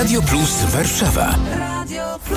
Radio Plus Warszawa. Radio Plus.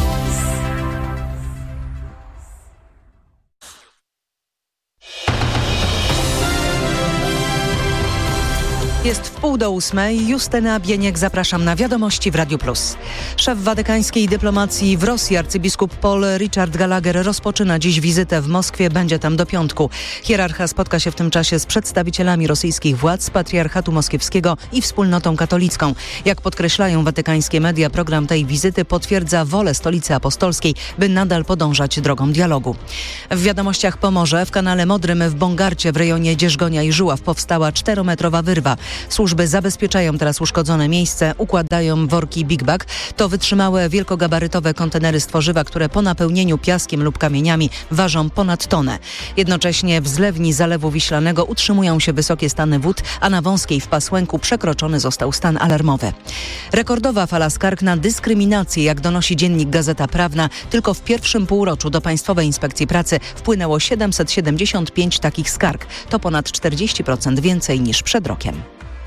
Jest 7:30. Justyna Bieniek, zapraszam na Wiadomości w Radiu Plus. Szef watykańskiej dyplomacji w Rosji, arcybiskup Paul Richard Gallagher, rozpoczyna dziś wizytę w Moskwie. Będzie tam do piątku. Hierarcha spotka się w tym czasie z przedstawicielami rosyjskich władz, patriarchatu moskiewskiego i wspólnotą katolicką. Jak podkreślają watykańskie media, program tej wizyty potwierdza wolę Stolicy Apostolskiej, by nadal podążać drogą dialogu. W Wiadomościach Pomorze, w kanale Modrym w Bongarcie w rejonie Dzierżgonia i Żuław powstała 4-metrowa wyrwa. Służby zabezpieczają teraz uszkodzone miejsce, układają worki Big Bag. To wytrzymałe wielkogabarytowe kontenery z tworzywa, które po napełnieniu piaskiem lub kamieniami ważą ponad tonę. Jednocześnie w zlewni Zalewu Wiślanego utrzymują się wysokie stany wód, a na Wąskiej w Pasłęku przekroczony został stan alarmowy. Rekordowa fala skarg na dyskryminację, jak donosi dziennik Gazeta Prawna, tylko w pierwszym półroczu do Państwowej Inspekcji Pracy wpłynęło 775 takich skarg. To ponad 40% więcej niż przed rokiem.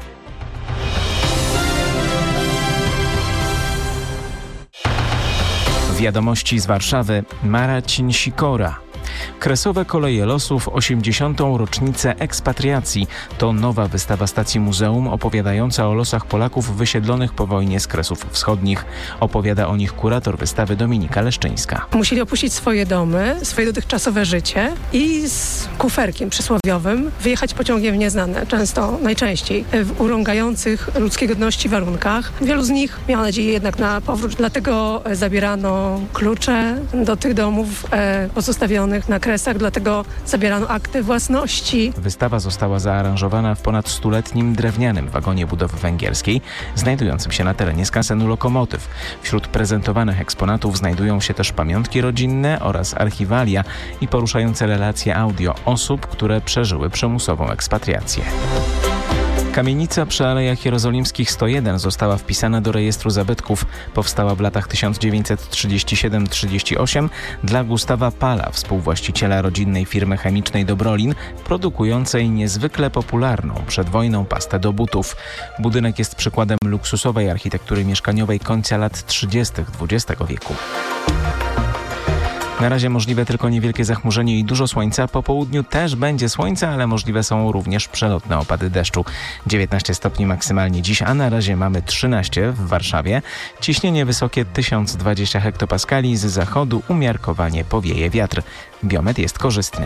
Wiadomości z Warszawy. Marcin Sikora. Kresowe koleje losów, 80. rocznicę ekspatriacji. To nowa wystawa stacji muzeum opowiadająca o losach Polaków wysiedlonych po wojnie z Kresów Wschodnich. Opowiada o nich kurator wystawy Dominika Leszczyńska. Musieli opuścić swoje domy, swoje dotychczasowe życie i z kuferkiem przysłowiowym wyjechać pociągiem w nieznane, najczęściej w urągających ludzkiej godności warunkach. Wielu z nich miało nadzieję jednak na powrót, dlatego zabierano klucze do tych domów pozostawionych na Kresach, dlatego zabierano akty własności. Wystawa została zaaranżowana w ponad 100-letnim drewnianym wagonie budowy węgierskiej, znajdującym się na terenie skansenu Lokomotyw. Wśród prezentowanych eksponatów znajdują się też pamiątki rodzinne oraz archiwalia i poruszające relacje audio osób, które przeżyły przymusową ekspatriację. Kamienica przy Alejach Jerozolimskich 101 została wpisana do rejestru zabytków. Powstała w latach 1937-38 dla Gustawa Pala, współwłaściciela rodzinnej firmy chemicznej Dobrolin, produkującej niezwykle popularną przed wojną pastę do butów. Budynek jest przykładem luksusowej architektury mieszkaniowej końca lat 30. XX wieku. Na razie możliwe tylko niewielkie zachmurzenie i dużo słońca. Po południu też będzie słońce, ale możliwe są również przelotne opady deszczu. 19 stopni maksymalnie dziś, a na razie mamy 13 w Warszawie. Ciśnienie wysokie 1020 hektopaskali, z zachodu umiarkowanie powieje wiatr. Biometr jest korzystny.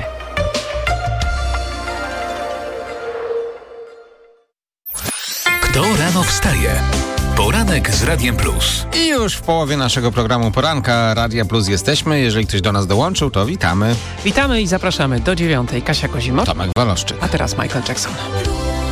Kto rano wstaje? Poranek z Radiem Plus. I już w połowie naszego programu Poranka Radia Plus jesteśmy. Jeżeli ktoś do nas dołączył, to witamy. Witamy i zapraszamy do 9:00. Kasia Kozimot. Tomek Waloszczyk. A teraz Michael Jackson.